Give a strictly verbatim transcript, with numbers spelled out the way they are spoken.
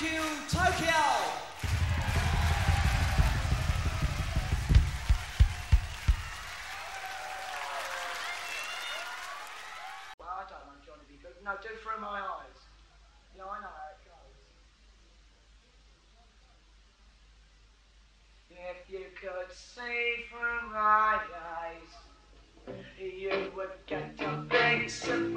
you, Tokyo! Well, I don't know, Johnny B. Good. No, do Through My Eyes. Yeah, I know how it goes. If you could see through my eyes, you would get a big surprise.